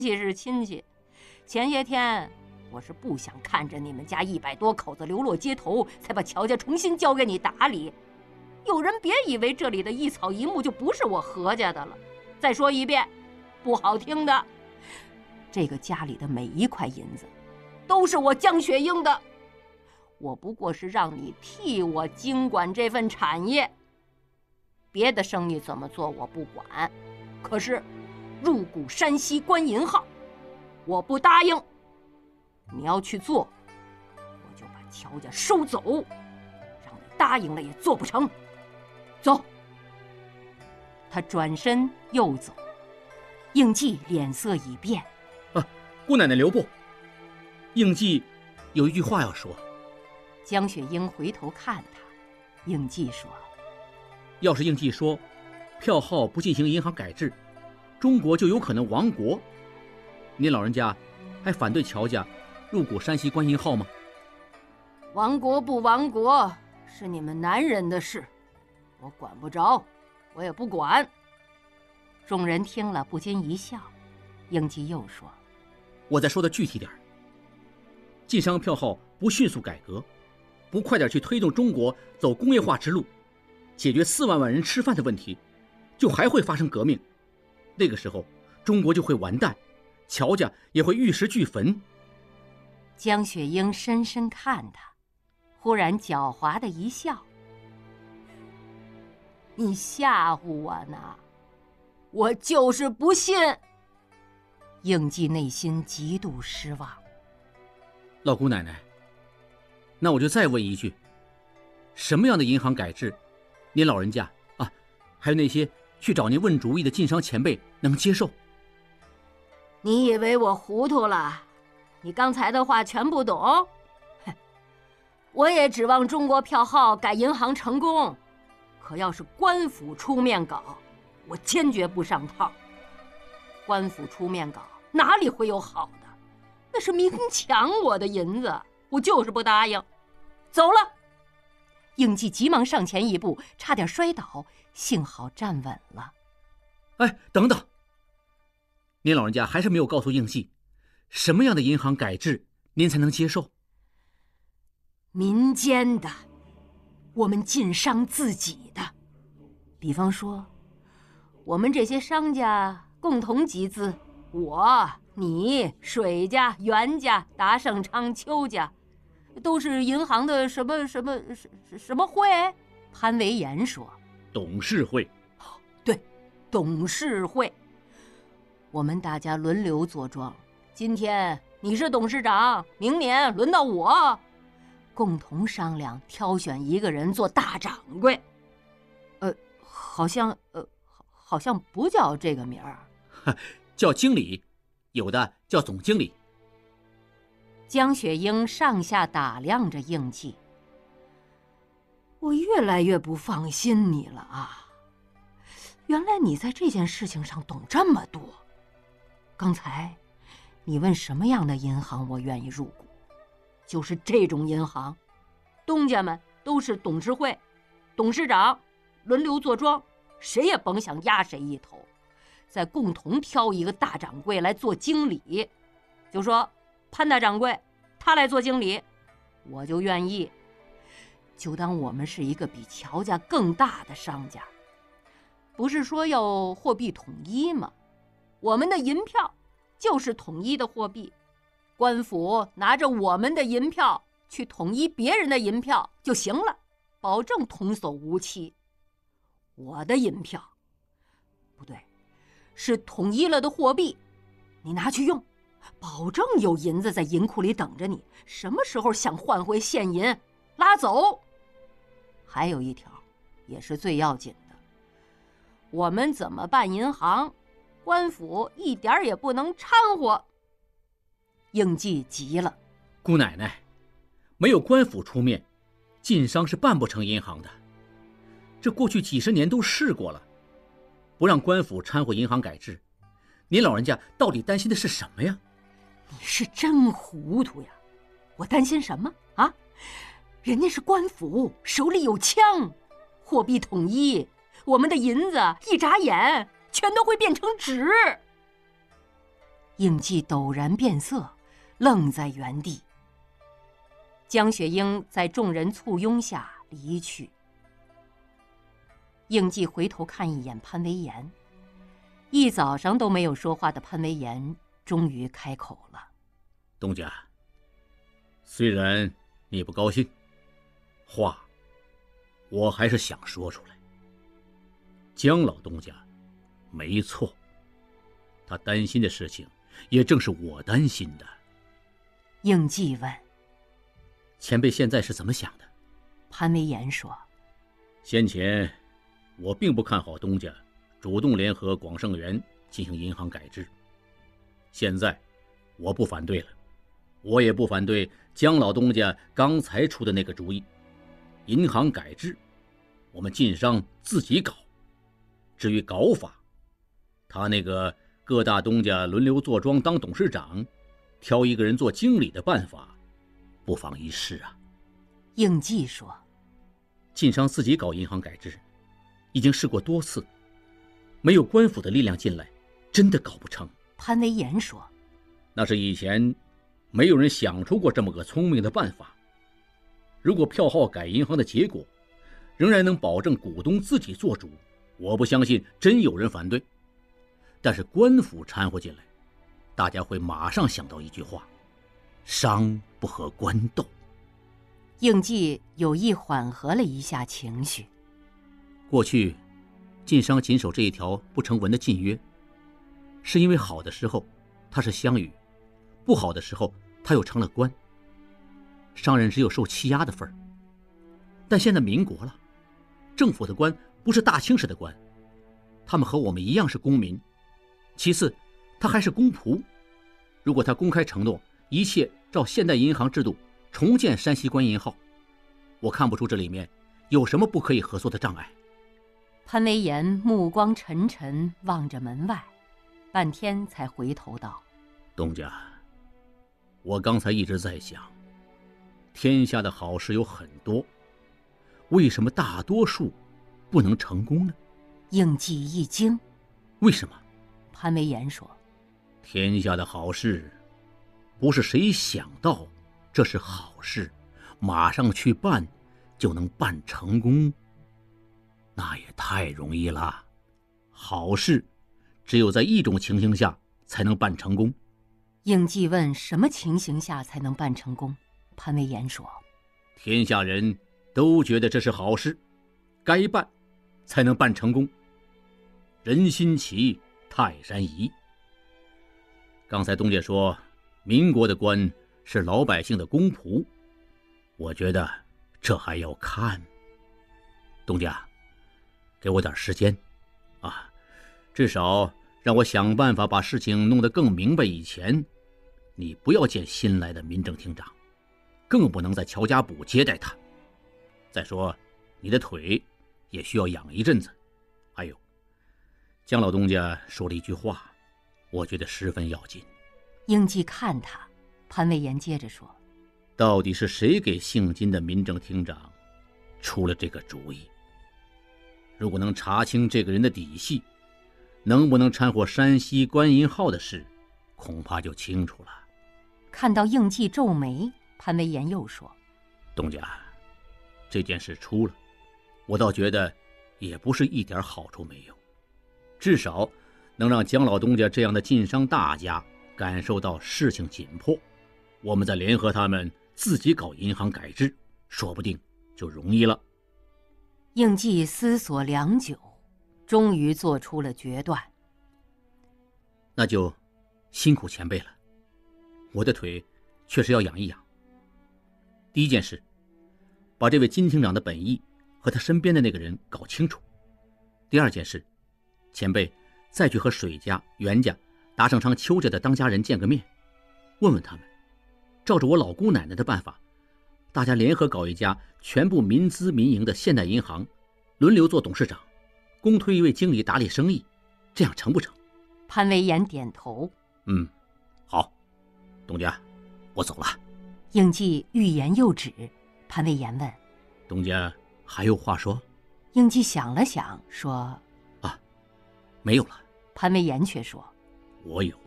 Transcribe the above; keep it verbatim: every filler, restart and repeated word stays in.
戚是亲戚。前些天我是不想看着你们家一百多口子流落街头，才把乔家重新交给你打理。有人别以为这里的一草一木就不是我何家的了。再说一遍，不好听的，这个家里的每一块银子都是我江雪英的。我不过是让你替我经管这份产业，别的生意怎么做我不管，可是入股山西官银号我不答应。你要去做，我就把乔家收走，让你答应了也做不成。走。他转身又走，应季脸色已变。 啊，姑奶奶留步，应季有一句话要说。 江雪英回头看他，应季说： 要是应季说票号不进行银行改制，中国就有可能亡国，您老人家还反对乔家入股山西官银号吗？ 亡国不亡国是你们男人的事，我管不着，我也不管。众人听了不禁一笑。应季又说： 我再说的具体点，晋商票号不迅速改革，不快点去推动中国走工业化之路，解决四万万人吃饭的问题，就还会发生革命。那个时候中国就会完蛋，乔家也会玉石俱焚。 江雪英深深看他，忽然狡猾的一笑：你吓唬我呢？我就是不信。应季内心极度失望。 老姑奶奶，那我就再问一句，什么样的银行改制，您老人家啊，还有那些去找您问主意的晋商前辈能接受？ 你以为我糊涂了？你刚才的话全不懂？我也指望中国票号改银行成功，可要是官府出面搞，我坚决不上套。官府出面搞，哪里会有好的？那是明抢我的银子，我就是不答应。走了。应季急忙上前一步，差点摔倒，幸好站稳了。 哎，等等，您老人家还是没有告诉应季，什么样的银行改制您才能接受？ 民间的，我们晋商自己的。比方说，我们这些商家共同集资，我、你、水家、袁家、达盛昌、邱家，都是银行的什么什么什什么会？潘维言说： 董事会。 对，董事会。我们大家轮流坐庄，今天你是董事长，明年轮到我，共同商量挑选一个人做大掌柜。呃，好像呃，好像不叫这个名儿， 叫经理，有的叫总经理。 江雪英上下打量着应季，我越来越不放心你了啊！原来你在这件事情上懂这么多。刚才你问什么样的银行我愿意入股，就是这种银行，东家们都是董事会，董事长轮流坐庄，谁也甭想压谁一头，再共同挑一个大掌柜来做经理，就说潘大掌柜他来做经理，我就愿意。就当我们是一个比乔家更大的商家。不是说要货币统一吗？我们的银票就是统一的货币，官府拿着我们的银票去统一别人的银票就行了，保证童叟无欺。我的银票不对，是统一了的货币，你拿去用，保证有银子在银库里等着你，什么时候想换回现银拉走。还有一条也是最要紧的，我们怎么办银行，官府一点也不能掺和。应季急了： 姑奶奶，没有官府出面，晋商是办不成银行的。这过去几十年都试过了，不让官府掺和银行改制，您老人家到底担心的是什么呀？ 你是真糊涂呀！我担心什么啊？人家是官府，手里有枪，货币统一，我们的银子一眨眼全都会变成纸。 应季陡然变色，愣在原地。江雪英在众人簇拥下离去。应季回头看一眼潘威严，一早上都没有说话的潘威严终于开口了：“ 东家，虽然你不高兴，话我还是想说出来。江老东家没错，他担心的事情也正是我担心的。” 应季问：“ 前辈现在是怎么想的？” 潘威严说：“ 先前我并不看好东家主动联合广盛元进行银行改制，现在我不反对了，我也不反对江老东家刚才出的那个主意。银行改制，我们晋商自己搞。至于搞法，他那个各大东家轮流坐庄当董事长，挑一个人做经理的办法，不妨一试啊。” 应季说：“ 晋商自己搞银行改制，已经试过多次，没有官府的力量进来，真的搞不成。” 潘威严说：“ 那是以前没有人想出过这么个聪明的办法。如果票号改银行的结果仍然能保证股东自己做主，我不相信真有人反对。但是官府掺和进来，大家会马上想到一句话：商不和官斗。” 应季有意缓和了一下情绪。 过去晋商谨守这一条不成文的禁约，是因为好的时候他是乡羽，不好的时候他又成了官，商人只有受欺压的份儿。但现在民国了，政府的官不是大清时的官，他们和我们一样是公民。其次，他还是公仆。如果他公开承诺一切照现代银行制度重建山西官银号，我看不出这里面有什么不可以合作的障碍。 潘威严目光沉沉望着门外，半天才回头道：“ 东家，我刚才一直在想，天下的好事有很多，为什么大多数不能成功呢？” 应季一惊：“ 为什么？” 潘威严说：“ 天下的好事，不是谁想到这是好事，马上去办就能办成功，那也太容易了。好事只有在一种情形下才能办成功。” 应季问：“什么情形下才能办成功？”潘威严说：“ 天下人都觉得这是好事，该办才能办成功。人心齐，泰山移。刚才东家说民国的官是老百姓的公仆，我觉得这还要看。东家，给我点时间啊，至少让我想办法把事情弄得更明白以前，你不要见新来的民政厅长，更不能在乔家堡接待他。再说你的腿也需要养一阵子。还有，江老东家说了一句话，我觉得十分要紧。” 应季看他，潘威严接着说：“ 到底是谁给姓金的民政厅长出了这个主意？如果能查清这个人的底细，能不能掺和山西官银号的事，恐怕就清楚了。” 看到应季皱眉，潘威严又说：“ 东家，这件事出了，我倒觉得也不是一点好处没有，至少能让江老东家这样的晋商大家感受到事情紧迫，我们再联合他们自己搞银行改制，说不定就容易了。” 应季思索良久，终于做出了决断：“ 那就辛苦前辈了，我的腿确实要养一养。第一件事，把这位金厅长的本意和他身边的那个人搞清楚。第二件事，前辈再去和水家、袁家、达盛昌、邱家的当家人见个面，问问他们，照着我老姑奶奶的办法，大家联合搞一家全部民资民营的现代银行，轮流做董事长，公推一位经理打理生意，这样成不成？” 潘威严点头：“ 嗯，好，东家，我走了。” 应季欲言又止，潘威严问：“ 东家还有话说？” 应季想了想说：“ 啊，没有了。” 潘威严却说：“ 我有。